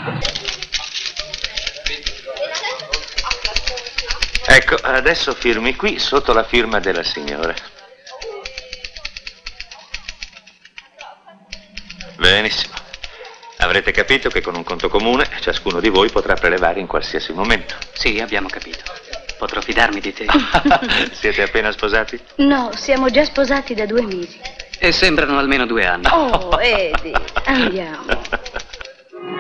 Ecco, adesso firmi qui sotto la firma della signora. Benissimo. Avrete capito che con un conto comune ciascuno di voi potrà prelevare in qualsiasi momento. Sì, abbiamo capito. Potrò fidarmi di te? Siete appena sposati? No, siamo già sposati da 2 mesi. E sembrano almeno 2 anni. Oh, Eddie, andiamo.